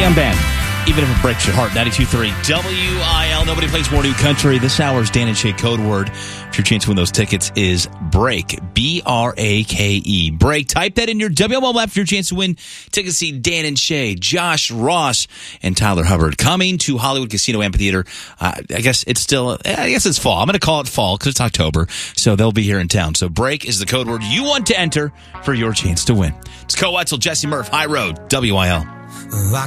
young band. Even if it breaks your heart. 92.3 WIL. Nobody plays more new country. This hour's Dan and Shay code word for your chance to win those tickets is BRAKE. B-R-A-K-E. BRAKE. Type that in your WIL app for your chance to win tickets to see Dan and Shay, Josh Ross, and Tyler Hubbard coming to Hollywood Casino Amphitheater. I guess it's fall. I'm going to call it fall because it's October. So they'll be here in town. So BRAKE is the code word you want to enter for your chance to win. It's Co Wetzel, Jesse Murph, High Road, WIL.